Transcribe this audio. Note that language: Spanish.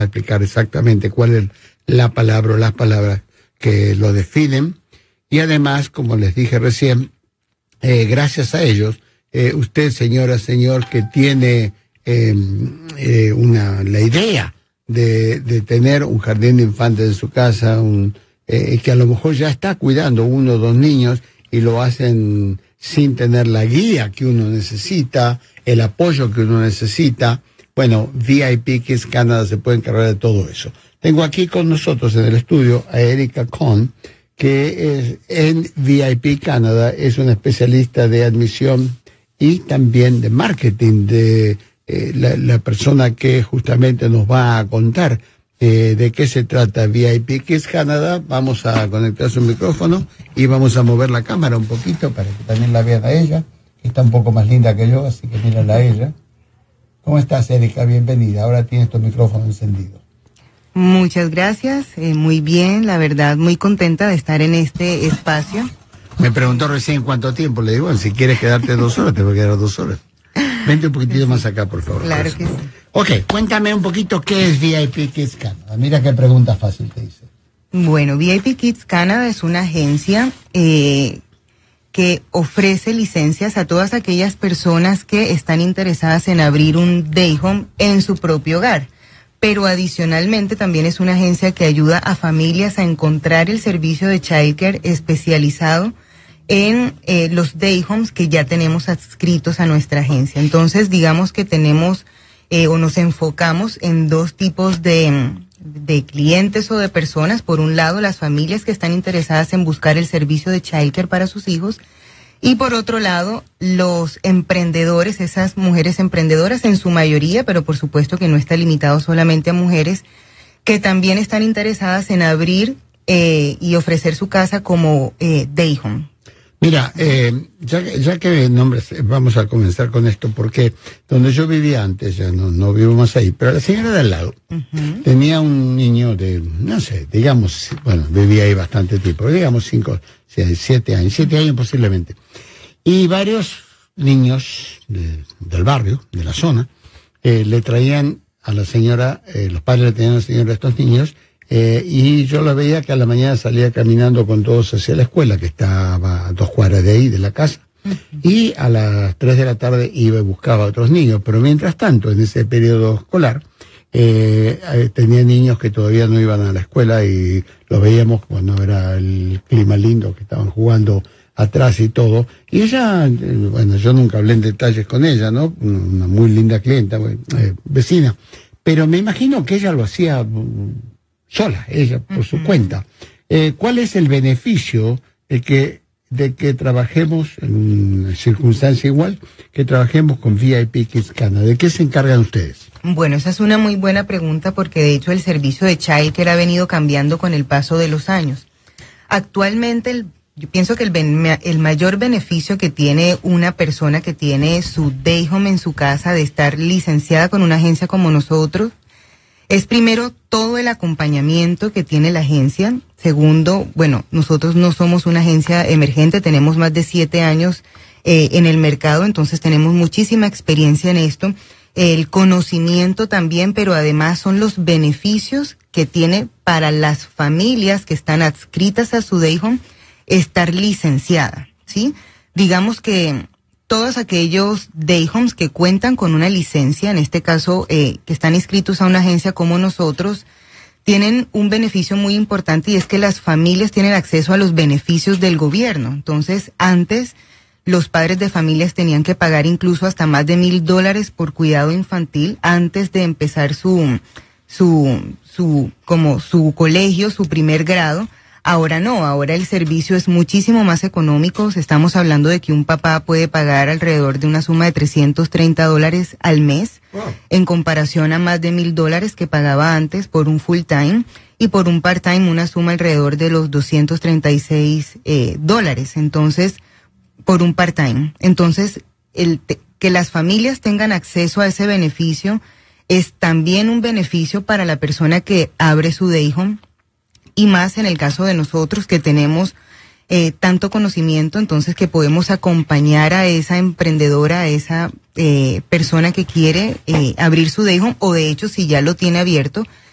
a explicar exactamente cuál es la palabra o las palabras que lo definen. Y además, como les dije recién, gracias a ellos, usted, señora, señor, que tiene la idea de tener un jardín de infantes en su casa, que a lo mejor ya está cuidando 1 o 2 niños y lo hacen sin tener la guía que uno necesita, el apoyo que uno necesita. Bueno, VIP Kids Canada se puede encargar de todo eso. Tengo aquí con nosotros en el estudio a Erika Cohn, que es en VIP Canada, es una especialista de admisión y también de marketing, de la persona que justamente nos va a contar de qué se trata VIP Kids Canada. Vamos a conectar su micrófono y vamos a mover la cámara un poquito para que también la vean a ella, que está un poco más linda que yo, así que mírenla a ella. ¿Cómo estás, Erika? Bienvenida. Ahora tienes tu micrófono encendido. Muchas gracias, muy bien, la verdad, muy contenta de estar en este espacio. Me preguntó recién cuánto tiempo, le digo, bueno, si quieres quedarte 2 horas, te voy a quedar 2 horas. Vente un poquitito más acá, por favor. Claro que sí. Ok, cuéntame un poquito qué es VIP Kids Canada. Mira qué pregunta fácil te hice. Bueno, VIP Kids Canada es una agencia que ofrece licencias a todas aquellas personas que están interesadas en abrir un day home en su propio hogar. Pero adicionalmente también es una agencia que ayuda a familias a encontrar el servicio de childcare especializado en los day homes que ya tenemos adscritos a nuestra agencia. Entonces, digamos que tenemos o nos enfocamos en 2 tipos de clientes o de personas. Por un lado, las familias que están interesadas en buscar el servicio de childcare para sus hijos. Y por otro lado, los emprendedores, esas mujeres emprendedoras en su mayoría, pero por supuesto que no está limitado solamente a mujeres, que también están interesadas en abrir y ofrecer su casa como day home. Mira, ya que nombres, vamos a comenzar con esto, porque donde yo vivía antes, ya no vivo más ahí, pero la señora de al lado tenía un niño de, no sé, digamos, bueno, vivía ahí bastante tiempo, digamos 7 años posiblemente. Y varios niños del barrio, de la zona, le traían a la señora, los padres le traían a la señora a estos niños, y yo la veía que a la mañana salía caminando con todos hacia la escuela, que estaba a 2 cuadras de ahí, de la casa, y a las 3 de la tarde iba y buscaba a otros niños. Pero mientras tanto, en ese periodo escolar, tenía niños que todavía no iban a la escuela y los veíamos cuando era el clima lindo, que estaban jugando atrás y todo. Y ella, bueno, yo nunca hablé en detalles con ella, ¿no? Una muy linda clienta, vecina. Pero me imagino que ella lo hacía sola, ella por su cuenta. ¿Cuál es el beneficio de que trabajemos en una circunstancia igual, que trabajemos con VIP Kids Canada? ¿De qué se encargan ustedes? Bueno, esa es una muy buena pregunta porque de hecho el servicio de childcare ha venido cambiando con el paso de los años. Actualmente yo pienso que el mayor beneficio que tiene una persona que tiene su day home en su casa de estar licenciada con una agencia como nosotros es primero todo el acompañamiento que tiene la agencia. Segundo, bueno, nosotros no somos una agencia emergente, tenemos más de 7 años en el mercado, entonces tenemos muchísima experiencia en esto. El conocimiento también, pero además son los beneficios que tiene para las familias que están adscritas a su day home estar licenciada, ¿sí? Digamos que todos aquellos day homes que cuentan con una licencia, en este caso que están inscritos a una agencia como nosotros, tienen un beneficio muy importante y es que las familias tienen acceso a los beneficios del gobierno. Entonces, antes los padres de familias tenían que pagar incluso hasta más de $1,000 por cuidado infantil antes de empezar su colegio, su primer grado. Ahora no, ahora el servicio es muchísimo más económico. Estamos hablando de que un papá puede pagar alrededor de una suma de $330 al mes, en comparación a más de $1,000 que pagaba antes por un full time, y por un part time una suma alrededor de los $236. Entonces, por un part time. Entonces, que las familias tengan acceso a ese beneficio es también un beneficio para la persona que abre su day home. Y más en el caso de nosotros que tenemos tanto conocimiento, entonces que podemos acompañar a esa emprendedora, a esa persona que quiere abrir su day home, o de hecho si ya lo tiene abierto,